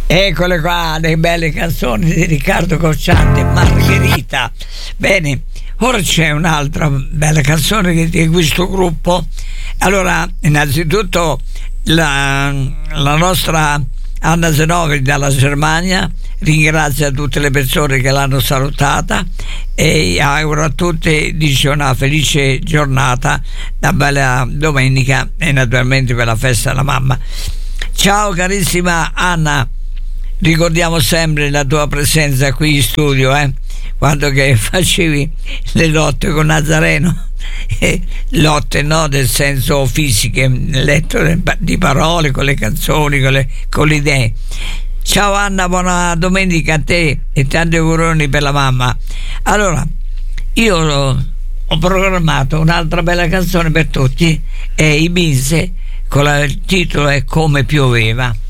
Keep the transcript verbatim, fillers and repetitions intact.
Eccole qua, le belle canzoni di Riccardo Cocciante, Margherita. Bene, ora c'è un'altra bella canzone di questo gruppo. Allora, innanzitutto la, la nostra Anna Zenovi dalla Germania ringrazia tutte le persone che l'hanno salutata e auguro a tutti, dice, una felice giornata, una bella domenica e naturalmente per la festa della mamma. Ciao carissima Anna, ricordiamo sempre la tua presenza qui in studio, eh? Quando che facevi le lotte con Nazareno, eh, lotte no del senso fisiche, letto di parole, con le canzoni, con le, con le idee. Ciao Anna, buona domenica a te e tanti auguroni per la mamma. Allora, io ho programmato un'altra bella canzone per tutti, è I Binze, con la, il titolo è Come pioveva.